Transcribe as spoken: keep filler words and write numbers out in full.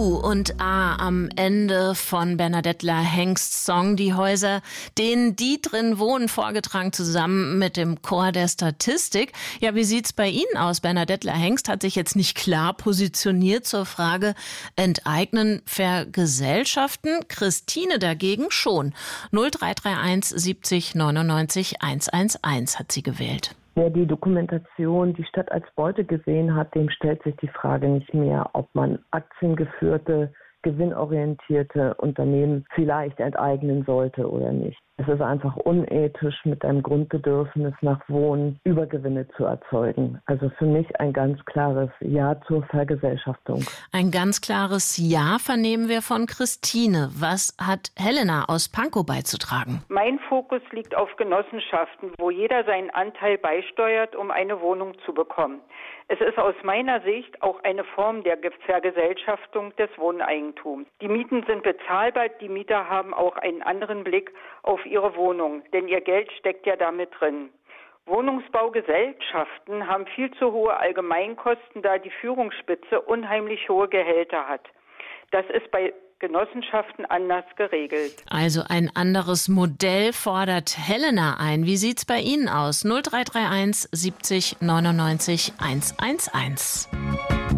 U und A am Ende von Bernadettler Hengsts Song Die Häuser, denen die drin wohnen, vorgetragen zusammen mit dem Chor der Statistik. Ja, wie sieht's bei Ihnen aus? Bernadettler Hengst hat sich jetzt nicht klar positioniert zur Frage Enteignen, Vergesellschaften. Christine dagegen schon. null drei drei eins siebzig neunundneunzig hundertelf hat sie gewählt. Wer die Dokumentation Die Stadt als Beute gesehen hat, dem stellt sich die Frage nicht mehr, ob man aktiengeführte, gewinnorientierte Unternehmen vielleicht enteignen sollte oder nicht. Es ist einfach unethisch, mit einem Grundbedürfnis nach Wohnen Übergewinne zu erzeugen. Also für mich ein ganz klares Ja zur Vergesellschaftung. Ein ganz klares Ja vernehmen wir von Christine. Was hat Helena aus Pankow beizutragen? Mein Fokus liegt auf Genossenschaften, wo jeder seinen Anteil beisteuert, um eine Wohnung zu bekommen. Es ist aus meiner Sicht auch eine Form der Vergesellschaftung des Wohneigentums. Die Mieten sind bezahlbar, die Mieter haben auch einen anderen Blick auf ihre Wohnung, denn ihr Geld steckt ja damit drin. Wohnungsbaugesellschaften haben viel zu hohe Allgemeinkosten, da die Führungsspitze unheimlich hohe Gehälter hat. Das ist bei Genossenschaften anders geregelt. Also ein anderes Modell fordert Helena ein. Wie sieht's bei Ihnen aus? null drei drei eins siebzig neunundneunzig hundertelf.